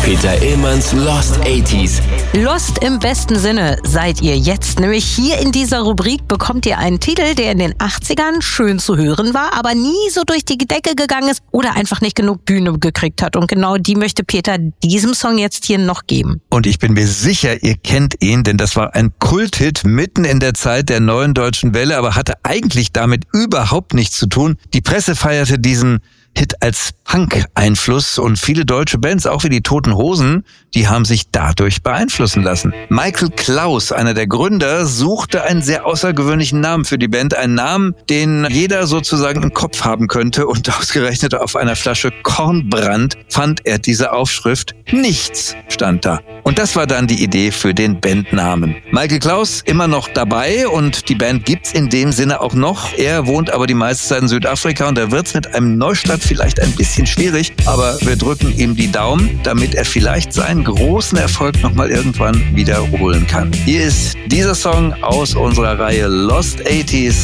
Peter Illmanns Lost 80s. Lost im besten Sinne seid ihr jetzt. Nämlich hier in dieser Rubrik bekommt ihr einen Titel, der in den 80ern schön zu hören war, aber nie so durch die Decke gegangen ist oder einfach nicht genug Bühne gekriegt hat. Und genau die möchte Peter diesem Song jetzt hier noch geben. Und ich bin mir sicher, ihr kennt ihn, denn das war ein Kulthit mitten in der Zeit der neuen deutschen Welle, aber hatte eigentlich damit überhaupt nichts zu tun. Die Presse feierte diesen Hit als Punk-Einfluss und viele deutsche Bands, auch wie die Toten Hosen, die haben sich dadurch beeinflussen lassen. Michael Klaus, einer der Gründer, suchte einen sehr außergewöhnlichen Namen für die Band. Einen Namen, den jeder sozusagen im Kopf haben könnte, und ausgerechnet auf einer Flasche Kornbrand fand er diese Aufschrift. Nichts stand da. Und das war dann die Idee für den Bandnamen. Michael Klaus immer noch dabei und die Band gibt's in dem Sinne auch noch. Er wohnt aber die meiste Zeit in Südafrika und da wird's mit einem Neustart vielleicht ein bisschen schwierig, aber wir drücken ihm die Daumen, damit er vielleicht seinen großen Erfolg nochmal irgendwann wiederholen kann. Hier ist dieser Song aus unserer Reihe Lost 80s